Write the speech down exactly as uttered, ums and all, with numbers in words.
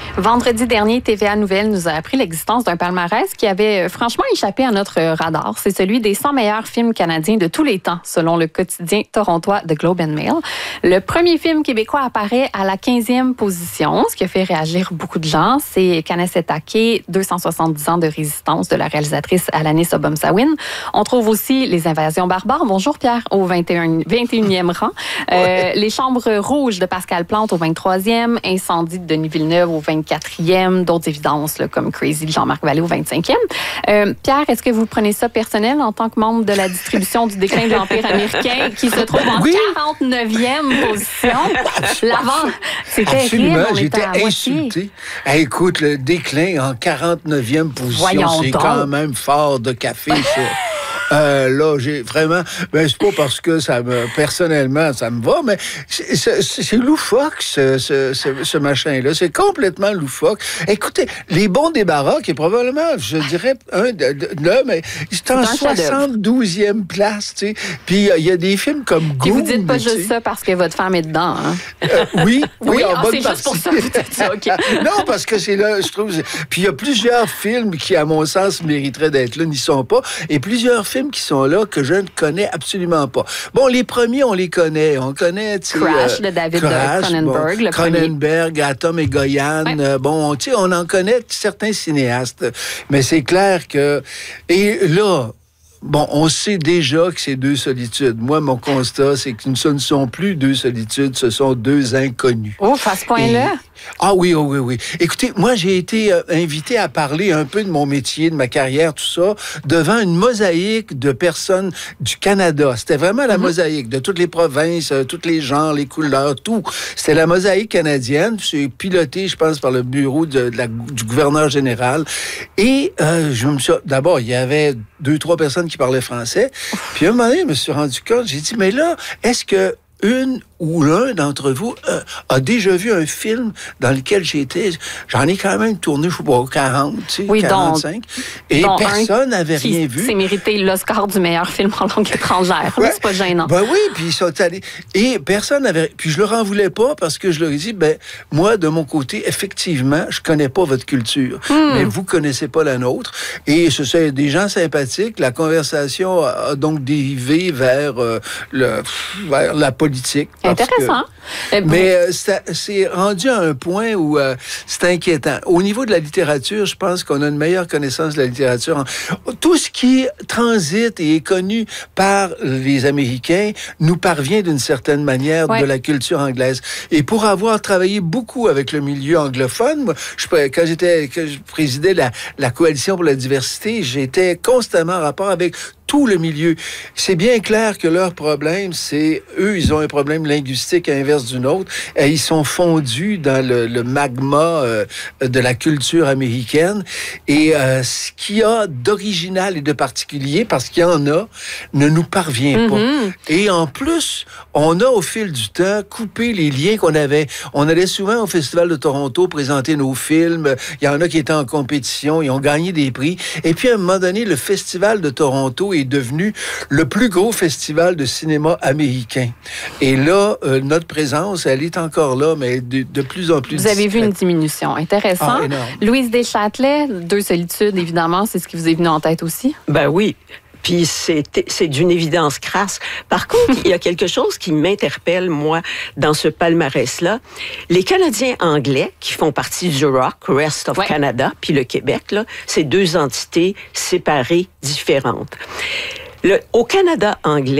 Vendredi dernier, T V A Nouvelles nous a appris l'existence d'un palmarès qui avait franchement échappé à notre radar. C'est celui des cent meilleurs films canadiens de tous les temps, selon le quotidien torontois The Globe and Mail. Le premier film québécois apparaît à la quinzième position, ce qui a fait réagir beaucoup de gens. C'est Kanesetake, deux cent soixante-dix ans de résistance de la réalisatrice Alanis Obomsawin. On trouve aussi Les Invasions barbares. Bonjour Pierre, au vingt et unième rang. Euh, Les Chambres rouges de Pascal Plante au vingt-troisième. Incendie de Denis Villeneuve au vingt-quatrième. D'autres évidences là, comme Crazy de Jean-Marc Vallée au vingt-cinquième. Euh, Pierre, est-ce que vous prenez ça personnel en tant que membre de la distribution du déclin de l'Empire américain qui se trouve en oui. quarante-neuvième position? L'avant, c'est terrible. On j'étais insulté. Hey, écoute, le déclin en quarante-neuvième position, Voyons c'est donc. quand même fort de café, ça. Euh, là, j'ai vraiment... Ben, c'est pas parce que ça me... Personnellement, ça me va, mais c'est, c'est, c'est loufoque, ce, ce, ce, ce machin-là. C'est complètement loufoque. Écoutez, Les Bons Débarras, qui est probablement, je dirais, un de... de là, mais c'est en soixante-douzième place, tu sais. Puis il y a des films comme Goon. Puis vous dites pas juste t'sais. ça parce que votre femme est dedans, hein? Euh, oui, oui, oui, en ah, bonne c'est partie. juste pour ça que vous dites ça, OK. Non, parce que c'est là, je trouve... Puis il y a plusieurs films qui, à mon sens, mériteraient d'être là, n'y sont pas. Et plusieurs films qui sont là que je ne connais absolument pas. Bon, les premiers, on les connaît. On connaît, tu sais... Crash euh, de David Crash, Cronenberg, bon, le Cronenberg, premier. Atom et Goyan. Ouais. Euh, bon, tu sais, on en connaît certains cinéastes. Mais c'est clair que... Et là... Bon, on sait déjà que c'est deux solitudes. Moi, mon constat, c'est que ce ne sont plus deux solitudes, ce sont deux inconnus. Oh, à ce point-là? Et... Ah oui, oh, oui, oui. Écoutez, moi, j'ai été euh, invité à parler un peu de mon métier, de ma carrière, tout ça, devant une mosaïque de personnes du Canada. C'était vraiment la mm-hmm. mosaïque de toutes les provinces, euh, tous les genres, les couleurs, tout. C'était la mosaïque canadienne. C'est piloté, je pense, par le bureau de, de la, du gouverneur général. Et euh, je me suis... D'abord, il y avait deux, trois personnes qui parlaient français. Puis à un moment donné, je me suis rendu compte, j'ai dit, mais là, est-ce que une ou l'un d'entre vous euh, a déjà vu un film dans lequel j'ai été... J'en ai quand même tourné, je sais pas, quarante, tu sais, oui, quarante-cinq. Donc, et donc personne n'avait rien vu. C'est mérité l'Oscar du meilleur film en langue étrangère. Ouais. C'est pas gênant. Ben oui, puis ils sont allés... Et personne n'avait... Puis je leur en voulais pas parce que je leur ai dit, ben moi, de mon côté, effectivement, je connais pas votre culture, hmm. mais vous connaissez pas la nôtre. Et ce sont des gens sympathiques. La conversation a donc dérivé vers, euh, le, vers la politique. Intéressant. Que, mais euh, ça, c'est rendu à un point où euh, c'est inquiétant. Au niveau de la littérature, je pense qu'on a une meilleure connaissance de la littérature. Tout ce qui transite et est connu par les Américains nous parvient d'une certaine manière ouais. de la culture anglaise. Et pour avoir travaillé beaucoup avec le milieu anglophone, moi, je, quand j'étais, quand je présidais la, la Coalition pour la diversité, j'étais constamment en rapport avec tout le milieu. C'est bien clair que leur problème, c'est eux, ils ont un problème linguistique à l'inverse d'une autre. Et ils sont fondus dans le, le magma euh, de la culture américaine. Et euh, ce qu'il y a d'original et de particulier, parce qu'il y en a, ne nous parvient pas. Mm-hmm. Et en plus, on a au fil du temps coupé les liens qu'on avait. On allait souvent au Festival de Toronto présenter nos films. Il y en a qui étaient en compétition, ils ont gagné des prix. Et puis à un moment donné, le Festival de Toronto est devenu le plus gros festival de cinéma américain. Et là, euh, notre présence, elle est encore là, mais de, de plus en plus Vous avez discrète. vu une diminution. Intéressant. Ah, énorme. Louise Deschâtelet, Deux solitudes, évidemment, c'est ce qui vous est venu en tête aussi? Ben oui. Puis c'est, c'est d'une évidence crasse. Par contre, il y a quelque chose qui m'interpelle, moi, dans ce palmarès-là. Les Canadiens anglais, qui font partie du R O C, Rest of ouais. Canada, puis le Québec, là, c'est deux entités séparées, différentes. Le, au Canada anglais,